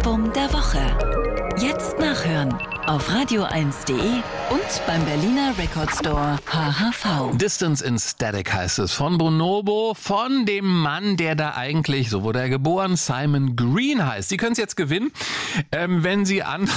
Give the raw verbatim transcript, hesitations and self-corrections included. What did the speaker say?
Album der Woche. Jetzt nachhören auf radio eins punkt de und beim Berliner Record Store H H V. Distance in Static heißt es von Bonobo, von dem Mann, der da eigentlich, so wurde er geboren, Simon Green heißt. Sie können es jetzt gewinnen, ähm, wenn Sie an